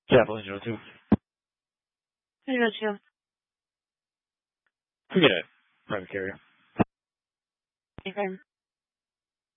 Javelin 02. 302. Forget it. Private carrier. Okay.